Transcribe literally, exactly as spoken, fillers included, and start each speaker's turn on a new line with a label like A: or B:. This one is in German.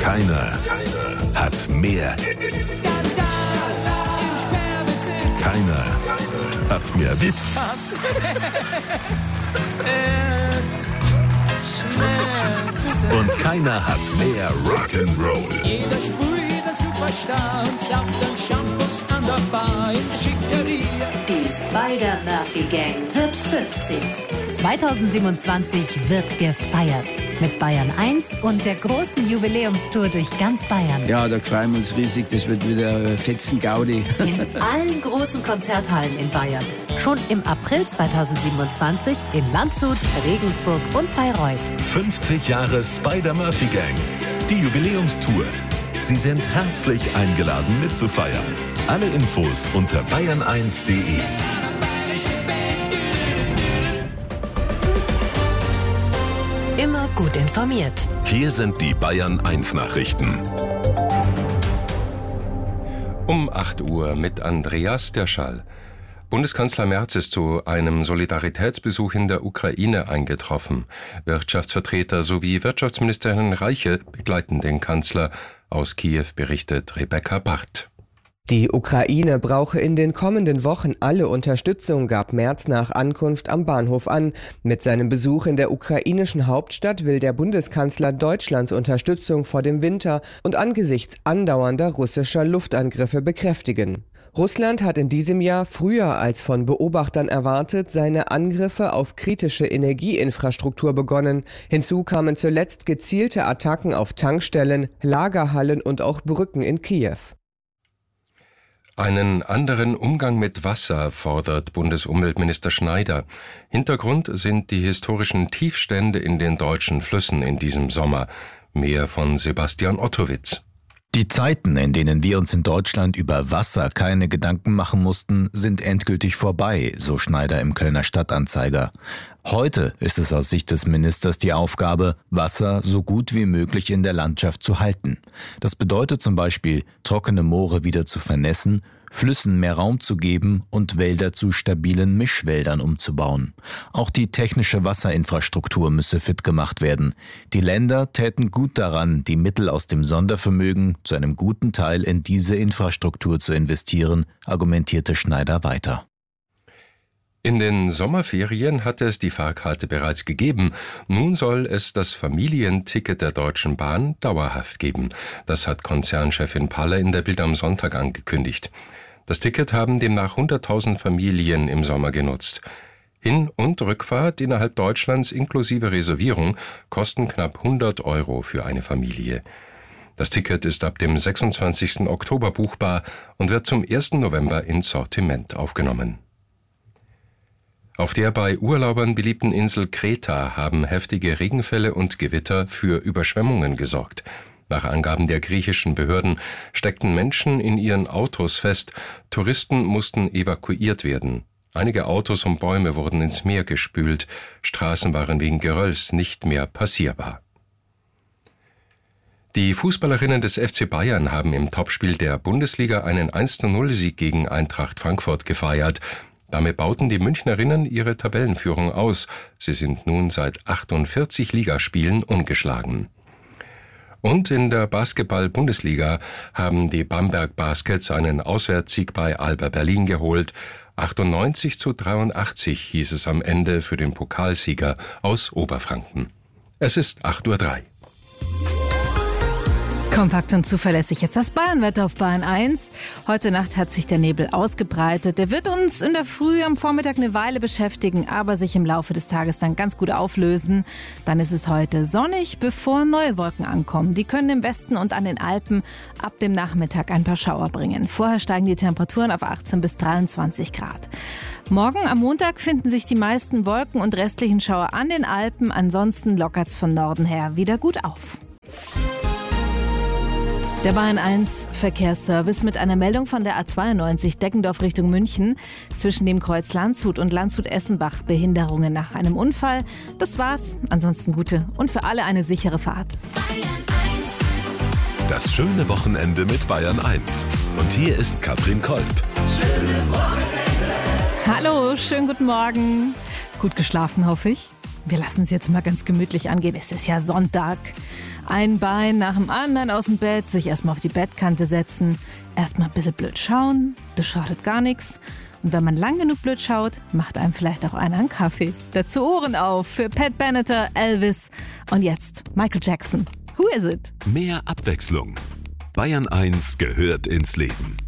A: Keiner, keiner hat mehr Hits. Keiner hat mehr Witz. Und keiner hat mehr Rock'n'Roll.
B: Jeder sprüht ein Superstar und Saft und Shampoos an der Bar in der Schickeria.
C: Die Spider-Murphy-Gang wird fünfzig. zweitausendsiebenundzwanzig wird gefeiert. Mit Bayern eins und der großen Jubiläumstour durch ganz Bayern.
D: Ja, da freuen wir uns riesig. Das wird wieder fetzen Gaudi.
C: In allen großen Konzerthallen in Bayern. Schon im April zweitausendsiebenundzwanzig in Landshut, Regensburg und Bayreuth.
A: fünfzig Jahre Spider-Murphy-Gang. Die Jubiläumstour. Sie sind herzlich eingeladen mitzufeiern. Alle Infos unter bayern eins punkt de.
C: Immer gut informiert.
A: Hier sind die Bayern eins Nachrichten.
E: Um acht Uhr mit Andreas Derschall. Bundeskanzler Merz ist zu einem Solidaritätsbesuch in der Ukraine eingetroffen. Wirtschaftsvertreter sowie Wirtschaftsministerin Reiche begleiten den Kanzler. Aus Kiew berichtet Rebecca Barth.
F: Die Ukraine brauche in den kommenden Wochen alle Unterstützung, gab Merz nach Ankunft am Bahnhof an. Mit seinem Besuch in der ukrainischen Hauptstadt will der Bundeskanzler Deutschlands Unterstützung vor dem Winter und angesichts andauernder russischer Luftangriffe bekräftigen. Russland hat in diesem Jahr früher als von Beobachtern erwartet seine Angriffe auf kritische Energieinfrastruktur begonnen. Hinzu kamen zuletzt gezielte Attacken auf Tankstellen, Lagerhallen und auch Brücken in Kiew.
E: Einen anderen Umgang mit Wasser fordert Bundesumweltminister Schneider. Hintergrund sind die historischen Tiefstände in den deutschen Flüssen in diesem Sommer. Mehr von Sebastian Ottowitz.
G: Die Zeiten, in denen wir uns in Deutschland über Wasser keine Gedanken machen mussten, sind endgültig vorbei, so Schneider im Kölner Stadtanzeiger. Heute ist es aus Sicht des Ministers die Aufgabe, Wasser so gut wie möglich in der Landschaft zu halten. Das bedeutet zum Beispiel, trockene Moore wieder zu vernässen, Flüssen mehr Raum zu geben und Wälder zu stabilen Mischwäldern umzubauen. Auch die technische Wasserinfrastruktur müsse fit gemacht werden. Die Länder täten gut daran, die Mittel aus dem Sondervermögen zu einem guten Teil in diese Infrastruktur zu investieren, argumentierte Schneider weiter.
E: In den Sommerferien hatte es die Fahrkarte bereits gegeben. Nun soll es das Familienticket der Deutschen Bahn dauerhaft geben. Das hat Konzernchefin Paller in der Bild am Sonntag angekündigt. Das Ticket haben demnach hunderttausend Familien im Sommer genutzt. Hin- und Rückfahrt innerhalb Deutschlands inklusive Reservierung kosten knapp hundert Euro für eine Familie. Das Ticket ist ab dem sechsundzwanzigsten Oktober buchbar und wird zum ersten November ins Sortiment aufgenommen. Auf der bei Urlaubern beliebten Insel Kreta haben heftige Regenfälle und Gewitter für Überschwemmungen gesorgt. Nach Angaben der griechischen Behörden steckten Menschen in ihren Autos fest, Touristen mussten evakuiert werden. Einige Autos und Bäume wurden ins Meer gespült, Straßen waren wegen Gerölls nicht mehr passierbar. Die Fußballerinnen des F C Bayern haben im Topspiel der Bundesliga einen eins zu null Sieg gegen Eintracht Frankfurt gefeiert. Damit bauten die Münchnerinnen ihre Tabellenführung aus. Sie sind nun seit achtundvierzig Ligaspielen ungeschlagen. Und in der Basketball-Bundesliga haben die Bamberg Baskets einen Auswärtssieg bei Alba Berlin geholt. achtundneunzig zu dreiundachtzig hieß es am Ende für den Pokalsieger aus Oberfranken. Es ist acht Uhr drei.
H: Kompakt und zuverlässig jetzt das Bayernwetter auf Bayern eins. Heute Nacht hat sich der Nebel ausgebreitet. Der wird uns in der Früh am Vormittag eine Weile beschäftigen, aber sich im Laufe des Tages dann ganz gut auflösen. Dann ist es heute sonnig, bevor neue Wolken ankommen. Die können im Westen und an den Alpen ab dem Nachmittag ein paar Schauer bringen. Vorher steigen die Temperaturen auf achtzehn bis dreiundzwanzig Grad. Morgen am Montag finden sich die meisten Wolken und restlichen Schauer an den Alpen. Ansonsten lockert's von Norden her wieder gut auf. Der Bayern eins Verkehrsservice mit einer Meldung von der A zweiundneunzig Deggendorf Richtung München. Zwischen dem Kreuz Landshut und Landshut-Essenbach Behinderungen nach einem Unfall. Das war's. Ansonsten gute und für alle eine sichere Fahrt.
A: Das schöne Wochenende mit Bayern eins. Und hier ist Katrin Kolb.
H: Schönes Wochenende. Hallo, schönen guten Morgen. Gut geschlafen, hoffe ich. wir lassen es jetzt mal ganz gemütlich angehen. Es ist ja Sonntag. Ein Bein nach dem anderen aus dem Bett, sich erstmal auf die Bettkante setzen, erstmal ein bisschen blöd schauen, das schadet gar nichts. Und wenn man lang genug blöd schaut, macht einem vielleicht auch einer einen Kaffee. Dazu Ohren auf für Pat Benatar, Elvis und jetzt Michael Jackson. Who is it?
A: Mehr Abwechslung. Bayern eins gehört ins Leben.